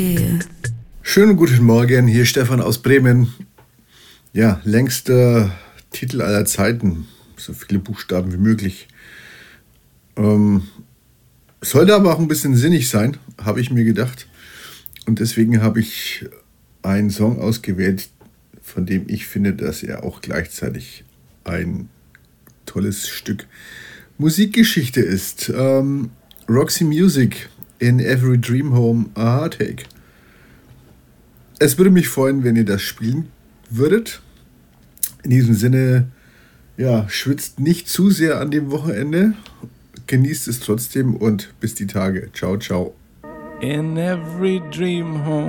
Schönen guten Morgen, hier Stefan aus Bremen. Ja, längster Titel aller Zeiten. So viele Buchstaben wie möglich. Sollte aber auch ein bisschen sinnig sein, habe ich mir gedacht. Und deswegen habe ich einen Song ausgewählt, von dem ich finde, dass er auch gleichzeitig ein tolles Stück Musikgeschichte ist. Roxy Music, In Every Dream Home a Heartache. Es würde mich freuen, wenn ihr das spielen würdet. In diesem Sinne, ja, schwitzt nicht zu sehr an dem Wochenende. Genießt es trotzdem und bis die Tage. Ciao, ciao. In every dream home